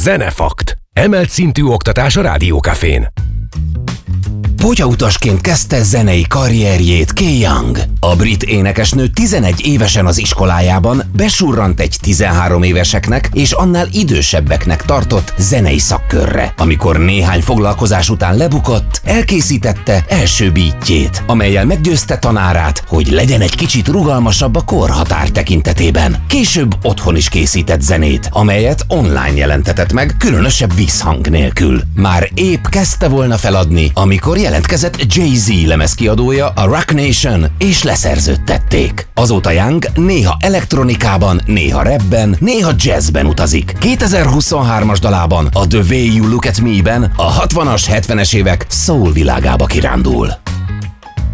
Zenefakt. Emelt szintű oktatás a Rádiókafén. Potyautasként kezdte zenei karrierjét Kay Young. A brit énekesnő 11 évesen az iskolájában besurrant egy 13 éveseknek és annál idősebbeknek tartott zenei szakkörre. Amikor néhány foglalkozás után lebukott, elkészítette első beatjét, amellyel meggyőzte tanárát, hogy legyen egy kicsit rugalmasabb a korhatár tekintetében. Később otthon is készített zenét, amelyet online jelentetett meg, különösebb visszhang nélkül. Már épp kezdte volna feladni, amikor jelentkezett Jay-Z lemezkiadója, a Roc Nation, és leszerződtették. Azóta Young néha elektronikában, néha rapben, néha jazzben utazik. 2023-as dalában, a The Way You Look At Me-ben a 60-as, 70-es évek soul világába kirándul.